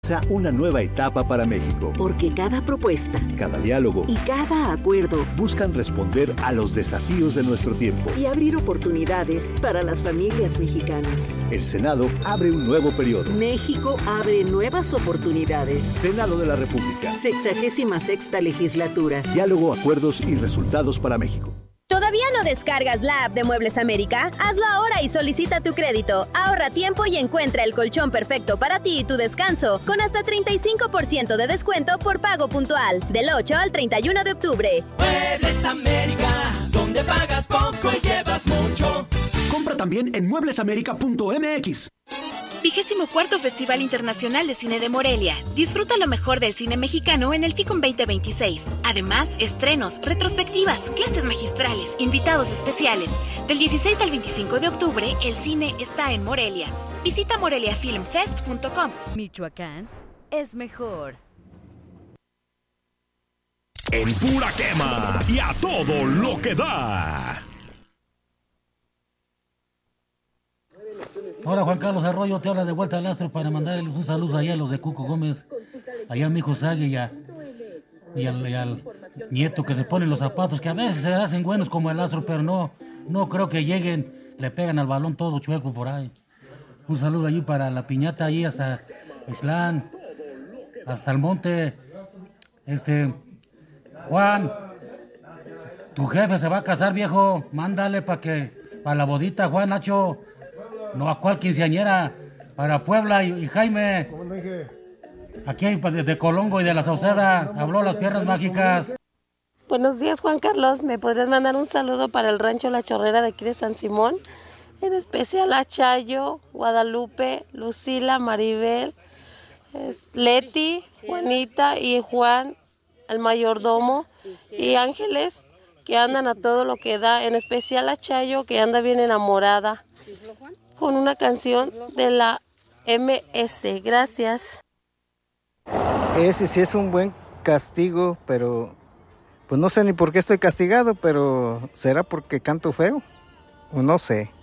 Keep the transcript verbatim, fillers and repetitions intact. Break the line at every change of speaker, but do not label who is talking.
Una nueva etapa para México.
Porque cada propuesta,
cada diálogo
y cada acuerdo
buscan responder a los desafíos de nuestro tiempo
y abrir oportunidades para las familias mexicanas.
El Senado abre un nuevo periodo.
México abre nuevas oportunidades.
Senado de la República.
Sexagésima sexta legislatura.
Diálogo, acuerdos y resultados para México.
¿Todavía no descargas la app de Muebles América? Hazlo ahora y solicita tu crédito. Ahorra tiempo y encuentra el colchón perfecto para ti y tu descanso, con hasta treinta y cinco por ciento de descuento por pago puntual, del ocho al treinta y uno de octubre.
Muebles América, donde pagas poco y llevas mucho.
Compra también en muebles américa punto m x.
Vigésimo cuarto Festival Internacional de Cine de Morelia. Disfruta lo mejor del cine mexicano en el FICOM veinte veintiséis. Además, estrenos, retrospectivas, clases magistrales, invitados especiales. Del dieciséis al veinticinco de octubre, el cine está en Morelia. Visita morelia film fest punto com.
Michoacán es mejor.
En pura quema y a todo lo que da.
Hola, Juan Carlos Arroyo, te habla de vuelta al Astro para mandarles un saludo allá a los de Cuco Gómez, allá a mi hijo Sague y, a, y, al, y al nieto que se ponen los zapatos, que a veces se hacen buenos como el Astro, pero no, no creo que lleguen, le pegan al balón todo chueco por ahí. Un saludo allí para la piñata, allí hasta Islán, hasta el monte. Este, Juan, tu jefe se va a casar, viejo, mándale para que, para la bodita, Juan Nacho. No, ¿a cuál quinceañera? Para Puebla y, y Jaime. Aquí de, de Colongo y de la Sauceda. Habló las piernas mágicas.
Buenos días, Juan Carlos. ¿Me podrías mandar un saludo para el rancho La Chorrera de aquí de San Simón? En especial a Chayo, Guadalupe, Lucila, Maribel, Leti, Juanita y Juan, el mayordomo, y Ángeles, que andan a todo lo que da. En especial a Chayo, que anda bien enamorada, con una canción de la eme ese. Gracias.
Ese sí es un buen castigo, pero pues no sé ni por qué estoy castigado, pero ¿será porque canto feo? O no sé.